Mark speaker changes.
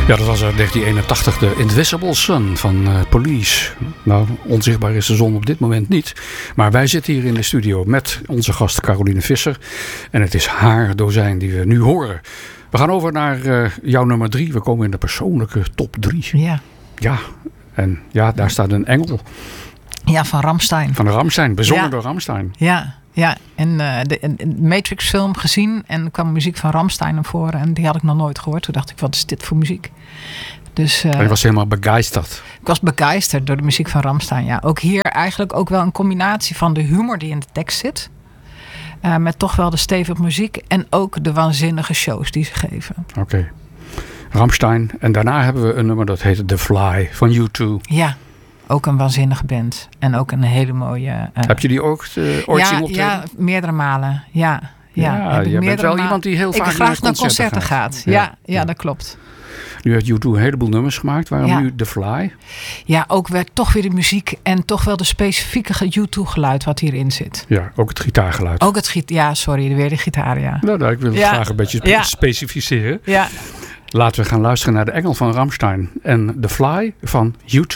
Speaker 1: Ja, dat was uit 1981 de Invisible Sun van Police. Nou, onzichtbaar is de zon op dit moment niet. Maar wij zitten hier in de studio met onze gast Caroline Visser. En het is haar dozijn die we nu horen. We gaan over naar jouw nummer 3. We komen in de persoonlijke top 3.
Speaker 2: Ja.
Speaker 1: Ja, en ja, daar staat een engel.
Speaker 2: Ja, van Rammstein.
Speaker 1: Van de Rammstein, bezongen door Rammstein.
Speaker 2: Ja, en de Matrix film gezien en er kwam muziek van Rammstein naar voren en die had ik nog nooit gehoord. Toen dacht ik, wat is dit voor muziek? Dus,
Speaker 1: en je was helemaal begeisterd.
Speaker 2: Ik was begeisterd door de muziek van Rammstein, ja. Ook hier eigenlijk ook wel een combinatie van de humor die in de tekst zit. Met toch wel de stevige muziek en ook de waanzinnige shows die ze geven.
Speaker 1: Oké. Rammstein. En daarna hebben we een nummer dat heet The Fly van U2.
Speaker 2: Ja. Ook een waanzinnige band. En ook een hele mooie...
Speaker 1: Heb je die ook ooit zien optreden?
Speaker 2: Ja, meerdere malen. Ja,
Speaker 1: je bent wel iemand die heel vaak
Speaker 2: naar concerten gaat. Ja, dat klopt.
Speaker 1: Nu heeft U2 een heleboel nummers gemaakt. Waarom nu The Fly?
Speaker 2: Ja, ook toch weer de muziek en toch wel de specifieke U2 geluid wat hierin zit.
Speaker 1: Ja, ook het gitaargeluid.
Speaker 2: Ook het weer de gitaar, ja.
Speaker 1: Nou, ik wil het graag een beetje specificeren.
Speaker 2: Ja.
Speaker 1: Laten we gaan luisteren naar de engel van Rammstein en The Fly van U2.